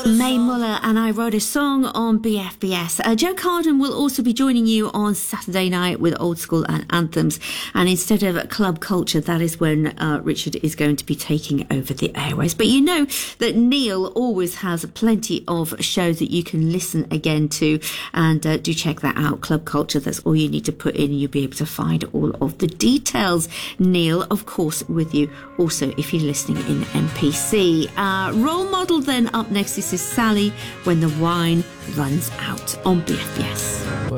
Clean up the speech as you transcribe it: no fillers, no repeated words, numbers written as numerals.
Mae Muller and I wrote a song on BFBS. Joe Carden will also be joining you on Saturday night with Old School and Anthems. And instead of Club Culture, that is when Richard is going to be taking over the airways. But you know that Neil always has plenty of shows that you can listen again to. And do check that out, Club Culture. That's all you need to put in and you'll be able to find all of the details. Neil, of course, with you also if you're listening in MPC. Role Model then up next. This is Sally, When the Wine Runs Out on BFBS.